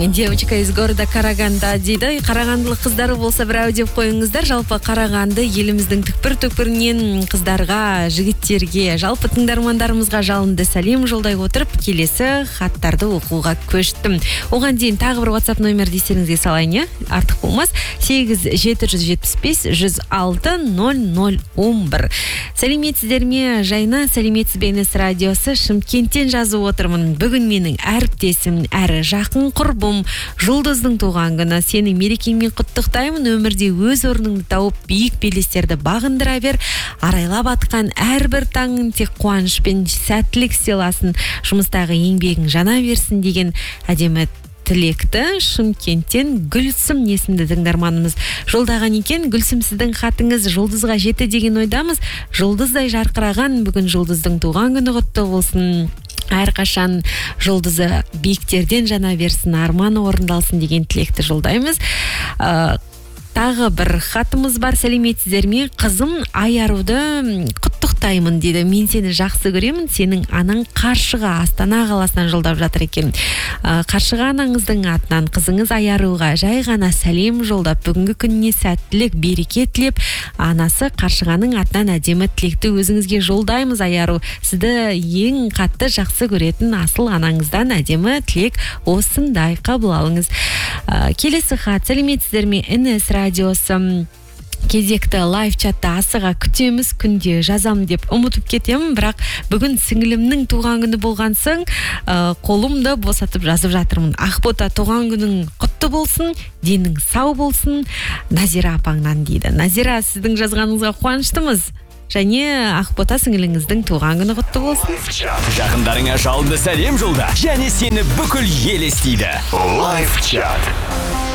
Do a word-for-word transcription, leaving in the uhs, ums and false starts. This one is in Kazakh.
Девочка из города Караганда дейді. Қарағандылық қыздары болса бір әу деп қойыңыздар. Жалпы Қарағанды еліміздің түкпір-түкпірінен қыздарға, жігіттерге, жалпы тыңдармандарымызға жалынды сәлем жолдай отырып, келесі хаттарды оқуға көштім. Оған дейін тағы бір WhatsApp номер десеңізге салайын, иә? Артық болмас. сегіз жеті жүз жетпіс бес жүз алты нөл нөл он бір. Сәлеметсіздер ме, Жайна? Сәлеметсіз бе? Нс радиосы Шымкенттен жазып отырмын. Бүгін менің әріптесім, әрі жақын құрбым Жұлдыздың туған күні. Сені мерекеңмен құттықтаймын. Өмірде өз орныңды тауып, биік белестерді бағындыра бер. Арайлап атқан әрбір таңын тек қуаныш пен сәттілік сыйласын. Жұмыстағы еңбегің жана берсін деген әдемі тілекті Шымкенттен Гүлсім есімді тыңдарманымыз жолдаған екен. Гүлсім, сіздің хатыңыз жұлдызға жетті деген ойдамыз. Жұлдыздай жарқыраған бүгін Жұлдыздың туған күні құтты болсын. Әрқашан жұлдызы биіктерден жана берсін, арманы орындалсын деген тілекті жолдаймыз. Тағы бір хатымыз бар. Сәлеметсіздер ме? Қызым Айаруды құттықтаймын дейді. Мен сені жақсы көремін. Сенің анаң Қаршыға, Астана қаласынан жолдап жатыр екен. Қаршыға анаңыздың атынан қызыңыз Аяруға жай ғана сәлем жолдап, бүгінгі күніне сәттілік, береке тілеп, анасы Қаршығаның атынан әдемі тілекті өзіңізге жолдаймыз. Аяру, сізді ең қатты жақсы көретін асыл анаңыздан әдемі тілек осындай қабыл алыңыз. Келесі хат. Сәлеметсіздер ме? Нс радиосы кезекті лайв чатта асыға күтеміз, күнде жазам деп ұмытып кетемін, бірақ бүгін сіңілімнің туған күні болған соң қолымды босатып жазып жатырмын. Ақбота, туған күнің құтты болсын, денің сау болсын, Назира апаңнан дейді. Назира, сіздің жазғаныңызға қуаныштымыз. Және Ақбота, сіңіліңіздің туған күні құтты болсын. Жақындарыңа жалынды сәлем жолда, және сені бүкіл ел естиді. Лайв чат.